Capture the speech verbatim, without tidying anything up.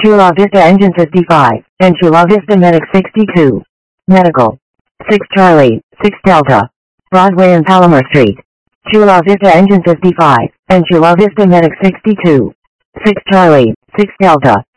Chula Vista Engine fifty-five, and Chula Vista Medic sixty-two. Medical. six Charlie, six Delta. Broadway and Palomar Street. Chula Vista Engine fifty-five, and Chula Vista Medic sixty-two. six Charlie, six Delta.